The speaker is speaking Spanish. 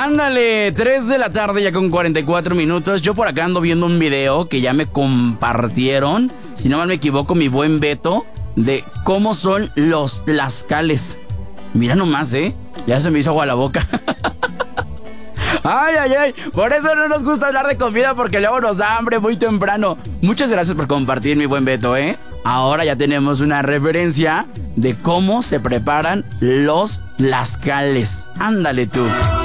Ándale, 3 de la tarde ya con 44 minutos. Yo por acá ando viendo un video que ya me compartieron, si no mal me equivoco, mi buen Beto, de cómo son los tlaxcales. Mira nomás, ya se me hizo agua la boca. Ay, ay, ay, por eso no nos gusta hablar de comida, porque luego nos da hambre muy temprano. Muchas gracias por compartir, mi buen Beto, Ahora ya tenemos una referencia de cómo se preparan los tlaxcales. Ándale tú.